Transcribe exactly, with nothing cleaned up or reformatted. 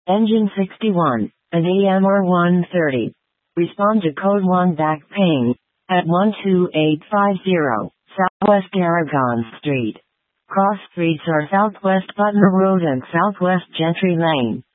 Engine sixty-one, an A M R one thirty. Respond to code one back pain at one two eight five zero, Southwest Aragon Street. Cross streets are Southwest Butner Road and Southwest Gentry Lane.